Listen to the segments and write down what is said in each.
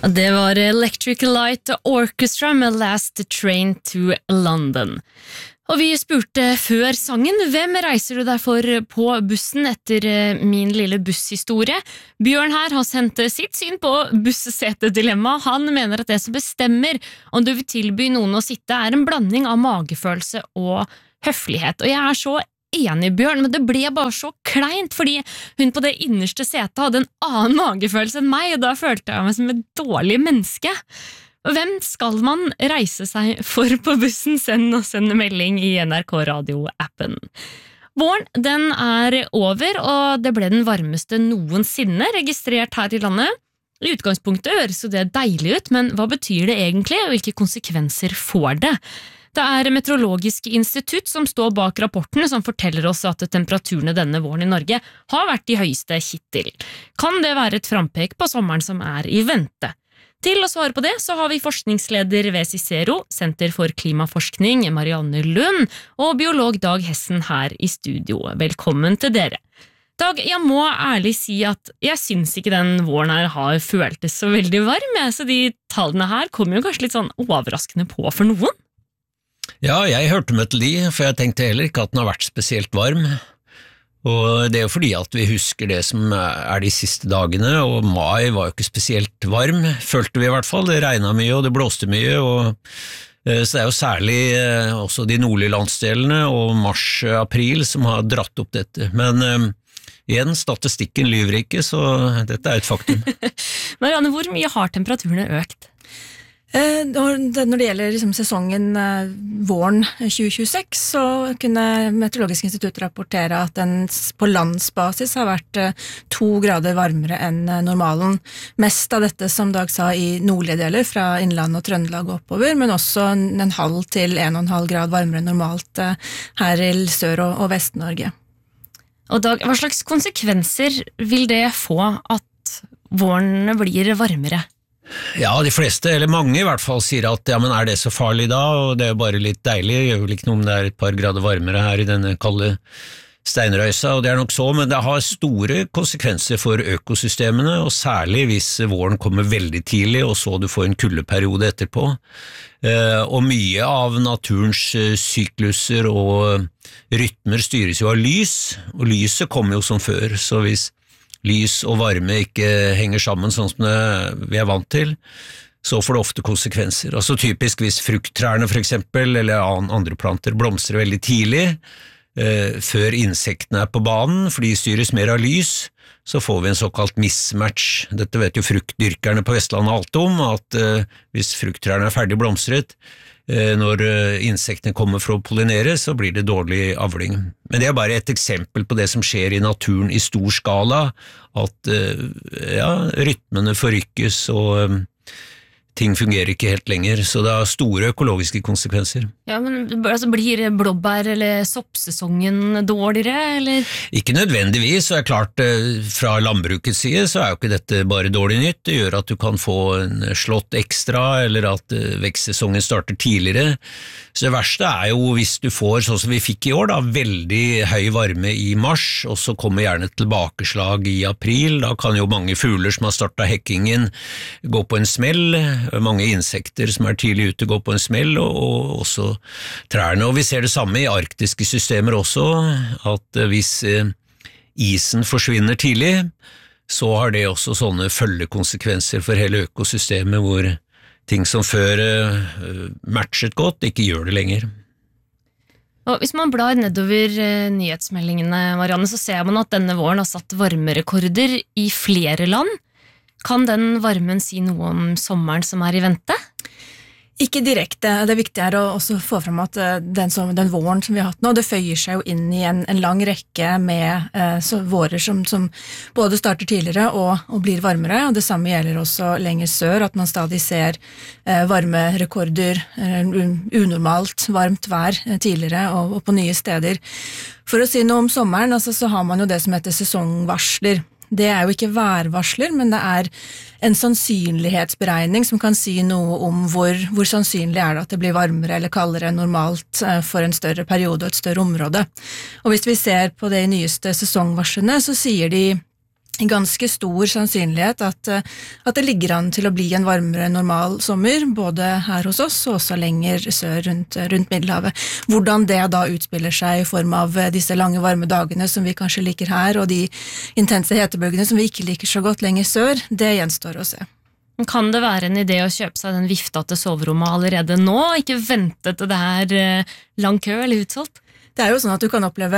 Det var Electric Light Orchestra med Last Train to London. Og vi spurte før sangen, hvem reiser du deg for på bussen etter min lille busshistorie? Bjørn her har sendt sitt syn på bussesetedilemma. Han mener at det som bestemmer om du vil tilby noen å sitte er en blanding av magefølelse og høflighet. Og jeg er så enig, Bjørn, men det ble bare så kleint, fordi hun på det innerste setet hadde en annen magefølelse enn meg, og da følte jeg meg som et dårlig menneske. Hvem skal man reise seg for på bussen? Send melding i NRK Radio-appen. Våren, den er over, og det ble den varmeste noensinne registrert her i landet. I utgangspunktet høres jo det deilig ut, men hva betyr det egentlig, og hvilke konsekvenser får det? Det er Meteorologisk institutt som står bak rapporten som forteller oss at temperaturene denne våren i Norge har vært de høyeste hittil. Kan det være et frampek på sommeren som er i vente? Til å svare på det så har vi forskningsleder ved Cicero, Senter for klimaforskning, Marianne Lund, og biolog Dag Hessen her i studio. Velkommen til dere. Dag, jeg må ærlig si at jeg synes ikke den våren her har føltes så veldig varm, så de tallene her kommer jo kanskje litt sånn overraskende på for noen. Ja, jeg hørte med til de, for jeg tenkte heller ikke at den har vært spesielt varm. Og det er jo fordi at vi husker det som er de siste dagene, og mai var jo ikke spesielt varm, følte vi i hvert fall. Det regnet mye, og det blåste mye, så det er jo særlig også de nordlige landsdelene og mars-april som har dratt opp dette. Men igjen, statistikken lyver ikke, så dette er et faktum. Marianne, hvor mye har temperaturene økt? Når det gjelder sesongen våren 2026, så kunne Meteorologisk institutt rapportere at den på landsbasis har vært 2 grader varmere enn normalen. Mest av dette, som Dag sa, i nordlige deler, fra Innland og Trøndelag og oppover, men også 0,5 til 1,5 grad varmere enn normalt her i Sør- og Vest-Norge. Og Dag, hva slags konsekvenser vil det få at våren blir varmere? Ja, de fleste, eller mange i hvert fall, sier at ja, men er det så farlig da, og det er jo bare litt deilig, det gjør vel ikke noe om det er et par grader varmere her i denne kalde steinrøysa, og det er nok så, men det har store konsekvenser for økosystemene, og særlig hvis våren kommer veldig tidlig, og så du får en kuldeperiode etterpå. Og mye av naturens sykluser og rytmer styres jo av lys, og lyset kommer jo som før, så hvis lys og varme ikke henger sammen sånn som vi er vant til, så får det ofte konsekvenser. Altså typisk hvis frukttrærne for eksempel, eller andre planter blomstrer veldig tidlig, før insektene er på banen, for de styres mer av lys, så får vi en såkalt mismatch. Dette vet jo fruktdyrkerne på Vestlandet alt om, at hvis frukttrærne er ferdig blomstret, når insektene kommer for å pollinere, så blir det dårlig avling. Men det er bare et eksempel på det som skjer i naturen i stor skala, at ja, rytmene forrykkes og ting fungerer ikke helt lenger, så det har store økologiske konsekvenser. Ja, men altså, blir blåbær- eller soppsesongen dårligere, eller? Ikke nødvendigvis, så er det klart, fra landbrukets side så er jo ikke dette bare dårlig nytt, det gjør at du kan få en slått ekstra, eller at vekstsesongen starter tidligere. Så det verste er jo hvis du får, sånn som vi fikk i år, da, veldig høy varme i mars, og så kommer gjerne tilbakeslag i april, da kan jo mange fugler som har startet hekkingen gå på en smell, mange insekter som er tidlig ute går på en smell, og også trærne. Og vi ser det samme i arktiske systemer også, at hvis isen forsvinner tidlig, så har det også sånne følgekonsekvenser for hele økosystemet, hvor ting som før matchet godt, ikke gjør det lenger. Og hvis man blar nedover nyhetsmeldingene, Marianne, så ser man at denne våren har satt varmerekorder i flere land. Kan den varmen si noe om sommeren som er i vente? Ikke direkte. Det viktige er å også få frem at den våren som vi har hatt nå, det føyer seg jo inn i en lang rekke med vårer som både starter tidligere og blir varmere, og det samme gjelder også lenger sør, at man stadig ser varmerekorder, unormalt varmt vær tidligere og på nye steder. For å si noe om sommeren, altså, så har man jo det som heter sesongvarsler. Det er jo ikke værvarsler, men det er en sannsynlighetsberegning som kan si noe om hvor sannsynlig er det at det blir varmere eller kaldere enn normalt for en større periode og et større område. Og hvis vi ser på de nyeste sesongvarslene, så sier de ganske stor sannsynlighet at det ligger an til å bli en varmere normal sommer, både her hos oss og også lenger sør rundt Middelhavet. Hvordan det da utspiller seg i form av disse lange varme dagene som vi kanskje liker her, og de intense hetebølgene som vi ikke liker så godt lenger sør, det gjenstår å se. Kan det være en idé å kjøpe seg den vifta til soverommet allerede nå, ikke vente til det her lang kø eller utsolgt? Det jo sånn at du kan oppleve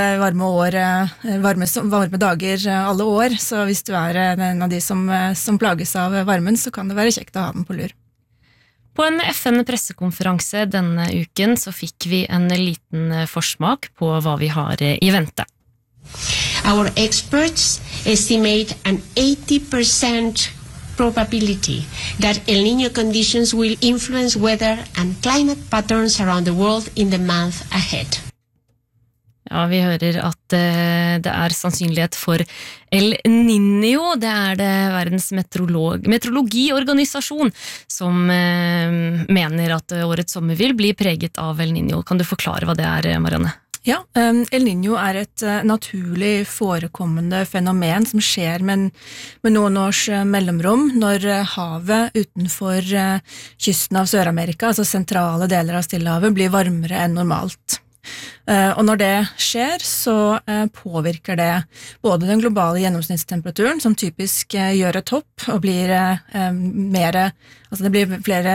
varme dager alle år, så hvis du en av de som plages av varmen, så kan det være kjekt å ha den på lur. På en FN-pressekonferanse denne uken så fikk vi en liten forsmak på hva vi har i vente. Our experts estimate an 80% probability that El Niño conditions will influence weather and climate patterns around the world in the month ahead. Ja, vi hører at det sannsynlighet for El Niño, det det verdens meteorologiorganisasjon som mener at årets sommer vil bli preget av El Niño. Kan du forklare hva det Marianne? Ja, El Niño et naturlig forekommende fenomen som skjer med noen års mellomrom når havet utenfor kysten av Sør-Amerika, altså sentrale deler av Stillehavet, blir varmere enn normalt. Og når det skjer, så påvirker det både den globale gjennomsnittstemperaturen, som typisk gjør et hopp og blir det blir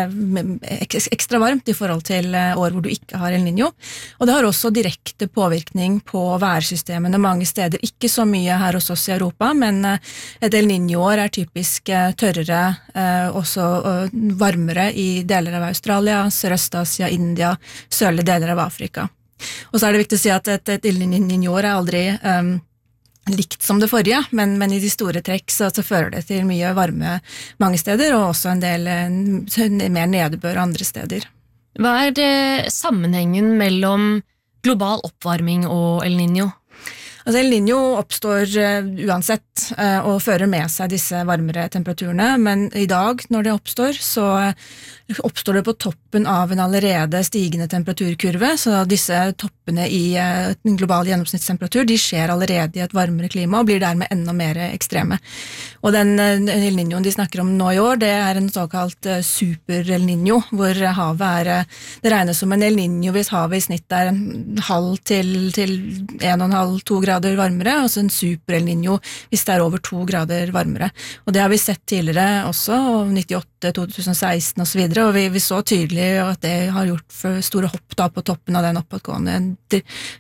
ekstra varmt i forhold til år hvor du ikke har El Niño. Og det har også direkte påvirkning på værsystemene mange steder, ikke så mye her hos oss i Europa, men et El Niño-år typisk tørrere, også varmere i deler av Australia, Sørøst-Asia, India, sørlige deler av Afrika. Og så det viktig å si at et El Niño-år aldri likt som det forrige, men i de store trekk så fører det til mye varme mange steder, og også en del mer nedbør andre steder. Hva sammenhengen mellom global oppvarming og El Niño? Altså El Niño oppstår uansett og fører med seg disse varmere temperaturene, men i dag når det oppstår, så oppstår det på toppen av en allerede stigende temperaturkurve, så disse toppene i en global gjennomsnittstemperatur, de skjer allerede i et varmere klima og blir dermed enda mer ekstreme. Og den El Niñoen de snakker om nå i år, det en såkalt super El Niño, hvor havet det regnes som en El Niño hvis havet i snitt en halv til 1,5-2 grader varmere, og så en super El Niño hvis det over 2 grader varmere. Og det har vi sett tidligere også, 98, 2016 og så videre, og vi så tydelig at det har gjort for store hopp da på toppen av den oppadgående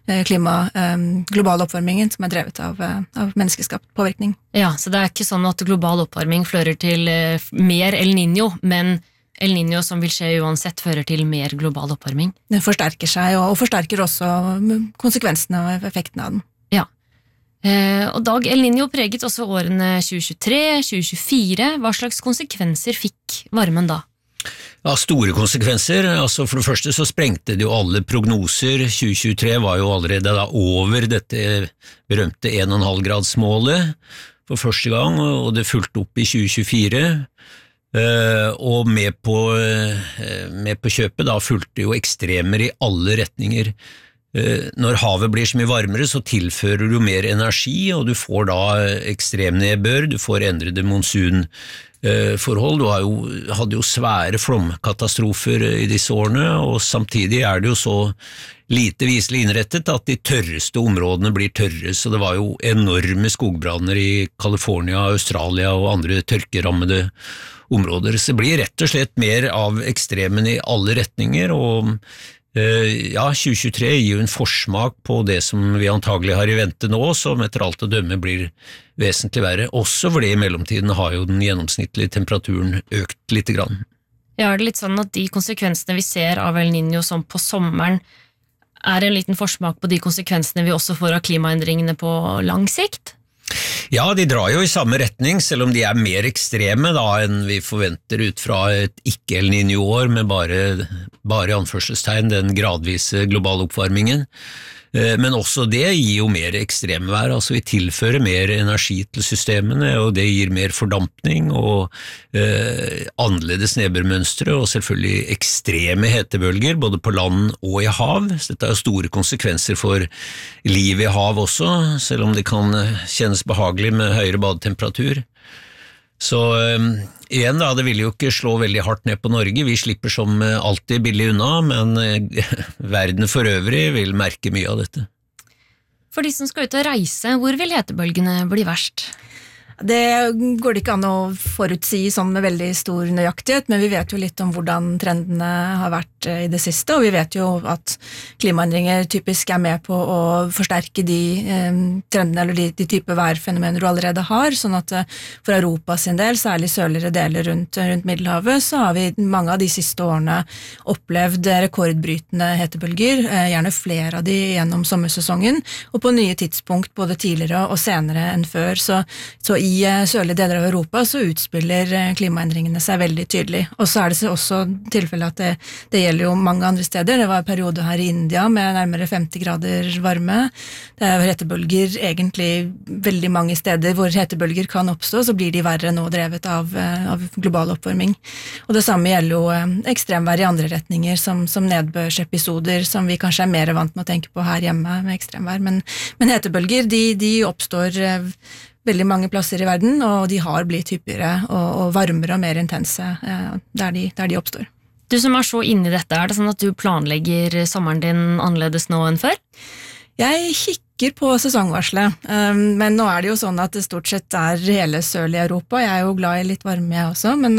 globale oppvarmingen som drevet av menneskeskapt påvirkning. Ja, så det ikke sånn at global oppvarming fører til mer El Niño, men El Niño som vil skje uansett fører til mer global oppvarming? Den forsterker seg, og forsterker også konsekvensene og effekten av den. Ja, og Dag, El Niño preget også årene 2023, 2024. Hva slags konsekvenser fikk varmen da? Ja, store konsekvenser. Altså for det første så sprengte det jo alle prognoser. 2023 var jo allerede da over dette berømte 1,5-gradsmålet for første gang, og det fulgte opp i 2024. Og med på kjøpet da fulgte jo ekstremer i alle retninger. Når havet blir så mye varmere, så tilfører du mer energi, og du får da ekstremnedbør, du får endrede monsunforhold. Du hadde jo svære flomkatastrofer i disse årene, og samtidig det jo så lite viselig innrettet at de tørreste områdene blir tørre, så det var jo enorme skogbranner i California, Australia og andre tørkerammede områder. Så det blir rett og slett mer av ekstremen i alle retninger, og 2023 gir jo en forsmak på det som vi antagelig har i vente nå, som etter alt å dømme blir vesentlig verre. Også fordi i mellomtiden har jo den gjennomsnittlige temperaturen økt litt grann. Ja, det litt sånn at de konsekvensene vi ser av El Niño som på sommeren en liten forsmak på de konsekvensene vi også får av klimaendringene på lang sikt? Ja, de drar jo i samme retning, selv om de mer ekstreme da enn vi forventer ut fra et ikke-El Niño-år med bare i anførselstegn den gradvise globale oppvarmingen. Men også det gir jo mer ekstremvær, altså vi tilfører mer energi til systemene, og det gir mer fordampning og annerledes nedbørmønstre, og selvfølgelig ekstreme hetebølger, både på land og i hav. Så dette jo store konsekvenser for liv i hav også, selv om det kan kjennes særdeles behagelig med høyere badetemperatur. Så igjen da, det vil jo ikke slå veldig hardt ned på Norge, vi slipper som alltid billig unna, men verden for øvrig vil merke mye av dette. For de som skal ut og reise, hvor vil hetebølgene bli verst? Det går det ikke an å forutsi sånn med veldig stor nøyaktighet, men vi vet jo litt om hvordan trendene har vært i det siste, og vi vet jo at klimaendringer typisk er med på å forsterke de trendene eller de type værfenomener du allerede har, sånn at for Europa sin del, særlig sørligere deler rundt Middelhavet, så har vi mange av de siste årene opplevd rekordbrytende hetebølger, gjerne flere av de gjennom sommersesongen, og på nye tidspunkt både tidligere og senere enn før, så i sørlige deler av Europa så utspiller klimaendringene seg veldig tydelig. Og så er det også tilfelle at det gjelder jo mange andre steder. Det var en periode her i India med nærmere 50 grader varme. Det er hetebølger egentlig veldig mange steder hvor hetebølger kan oppstå, så blir de verre nå drevet av global oppvarming. Og det samme gjelder jo ekstremvær i andre retninger, som nedbørsepisoder, som vi kanskje er mer vant med å tenke på her hjemme med ekstremvær. Men hetebølger, de oppstår veldig mange plasser i verden, og de har blitt hyppigere og varmere og mer intense der de oppstår. Du som er så inne i dette, er det sånn at du planlegger sommeren din annerledes nå enn før? Jeg kikker på sesongvarselet, men nå er det jo sånn at det stort sett er hele sørlige Europa. Jeg er jo glad i litt varme jeg også, men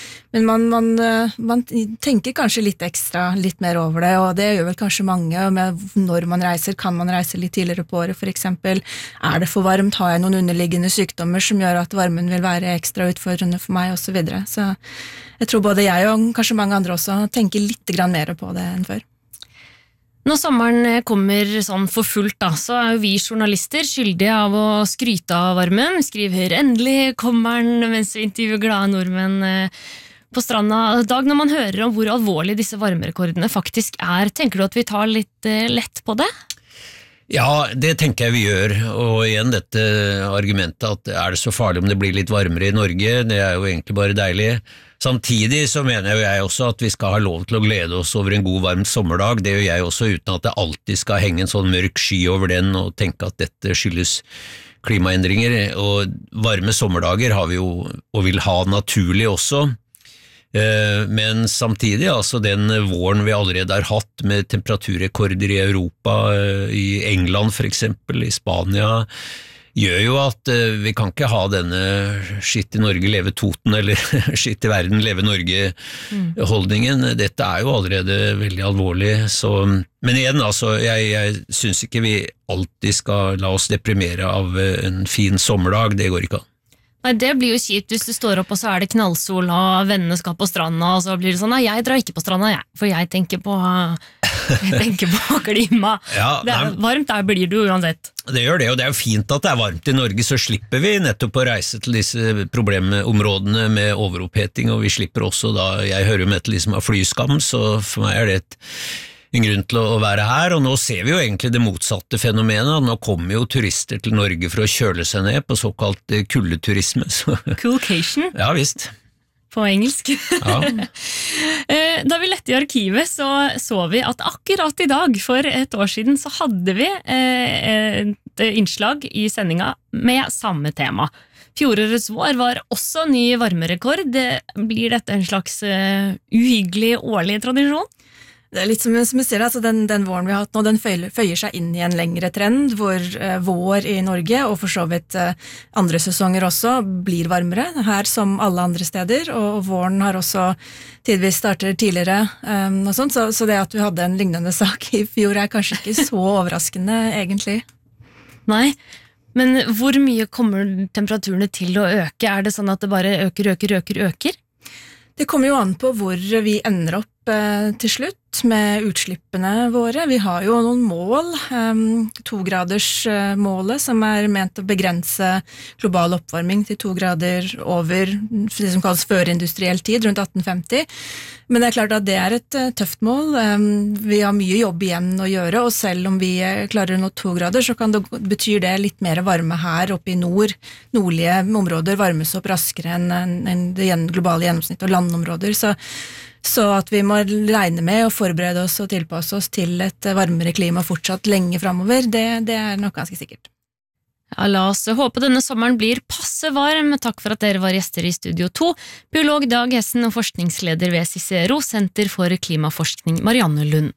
man tenker kanskje litt ekstra, litt mer over det, og det gjør vel kanskje mange med når man reiser. Kan man reise litt tidligere på året, for eksempel? Er det for varmt? Har jeg noen underliggende sykdommer som gjør at varmen vil være ekstra utfordrende for meg, og så videre. Så jeg tror både jeg og kanskje mange andre også tenker litt grann mer på det enn før. Når sommeren kommer sånn for fullt da, så er jo vi journalister skyldige av å skryte av varmen. Vi skriver endelig kommer den mens vi intervjuer glade nordmenn på stranda. Dag, når man hører om hvor alvorlig disse varmerekordene faktisk er, tenker du at vi tar litt lett på det? Ja, det tenker jeg vi gjør, og igjen dette argumentet at er det så farlig om det blir litt varmere i Norge, det er jo egentlig bare deilig. Samtidig så mener jeg også at vi skal ha lov til å glede oss over en god varm sommerdag, det gjør jeg også uten at det alltid skal henge en sånn mørk sky over den og tenke at dette skyldes klimaendringer, og varme sommerdager har vi jo og vil ha naturlig også. Men samtidig, altså den våren vi allerede har hatt med temperaturrekorder i Europa, i England for eksempel, i Spania, gjør jo at vi kan ikke ha denne skitt i Norge leve Toten eller skitt i verden leve Norge-holdningen. Dette er jo allerede veldig alvorlig, så men igjen, altså, jeg synes ikke vi alltid skal la oss deprimere av en fin sommerdag, det går ikke an. Nei, det blir jo kjipt hvis du står opp og så er det knallsol og vennene skal på stranda, og så blir det sånn, nei, jeg drar ikke på stranda, for jeg tenker på klima. Ja, det er varmt, der blir du uansett. Det gjør det, og det er jo fint at det er varmt i Norge, så slipper vi nettopp å reise til disse problemområdene med overoppheting, og vi slipper også da, jeg hører jo med til de som har flyskam, så for meg er det en grunn til å være her, og nå ser vi jo egentlig det motsatte fenomenet. Nå kommer jo turister til Norge for å kjøle seg ned på såkalt kuldeturisme. Coolcation? Ja, visst. På engelsk. Ja. Da vi lette i arkivet så vi at akkurat i dag, for et år siden, så hadde vi et innslag i sendinga med samme tema. Fjorårets vår var også ny varmerekord. Blir dette en slags uhyggelig årlig tradisjon? Det er litt som jeg sier, altså den våren vi har hatt nå, den føyer seg inn i en lengre trend, hvor vår i Norge, og for så vidt andre sesonger også, blir varmere, her som alle andre steder, og våren har også tidvis startet tidligere, og sånt, så det at vi hadde en lignende sak i fjor er kanskje ikke så overraskende, egentlig. Nei, men hvor mye kommer temperaturene til å øke? Er det sånn at det bare øker? Det kommer jo an på hvor vi ender opp til slutt med utslippene våre. Vi har jo noen mål, 2-gradersmålet som er ment å begrense global oppvarming til 2 grader over det som kalles førindustriell tid, rundt 1850. Men det er klart at det er et tøft mål. Vi har mye jobb igjen å gjøre, og selv om vi klarer å nå 2 grader, så betyr det litt mer varme her oppe i nord. Nordlige områder varmes opp raskere enn det globale gjennomsnittet og landområder, så at vi må regne med å forberede oss og tilpasse oss til et varmere klima fortsatt lenge fremover, det er nok ganske sikkert. Ja, la oss håpe denne sommeren blir passe varm. Takk for at dere var gjester i Studio 2. Biolog Dag Hessen og forskningsleder ved Cicero, Senter for klimaforskning, Marianne Lund.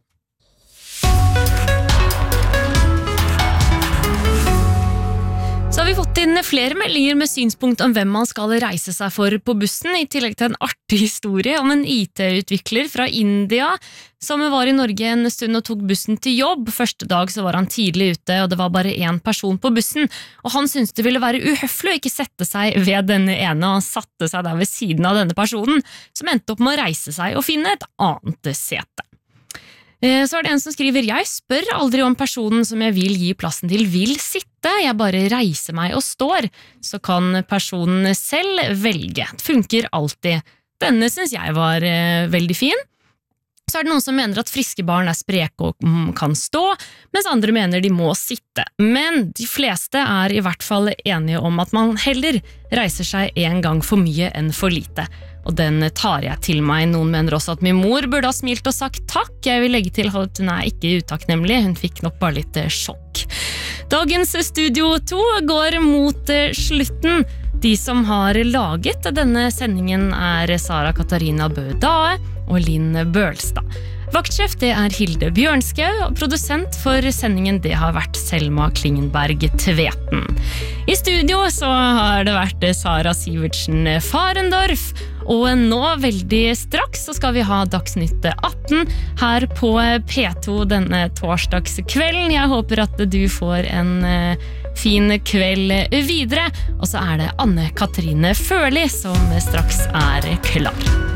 Så har vi fått inn flere meldinger med synspunkt om hvem man skal reise seg for på bussen, i tillegg til en artig historie om en IT-utvikler fra India som var i Norge en stund og tok bussen til jobb. Første dag så var han tidlig ute, og det var bare én person på bussen, og han syntes det ville være uhøflig å ikke sette seg ved denne ene, og han satte seg der ved siden av denne personen, som endte opp med å reise seg og finne et annet sete. Så er det en som skriver, jeg spør aldri om personen som jeg vil gi plassen til vil sitte, jeg bare reiser meg og står, så kan personen selv velge. Det funker alltid. Denne synes jeg var veldig fin. Så er det noen som mener at friske barn spreke og kan stå, mens andre mener de må sitte. Men de fleste er i hvert fall enige om at man heller reiser seg en gang for mye enn for lite. Og den tar jeg til meg. Noen mener også at min mor burde ha smilt og sagt takk. Jeg vil legge til at hun ikke utakknemlig, hun fikk nok bare litt sjokk. Dagens Studio 2 går mot slutten. De som har laget denne sendingen Sara Katarina Bø-Dae og Linn Bølstad. Vaktsjef det Hilde Bjørnskau, og produsent for sendingen det har vært Selma Klingenberg Tveten. I studio så har det vært Sara Sivertsen Farendorf, og nå veldig straks så skal vi ha Dagsnytt 18 her på P2 denne torsdagskvelden. Jeg håper at du får en fin kveld videre, og så det Anne Katrine Førli som straks klar.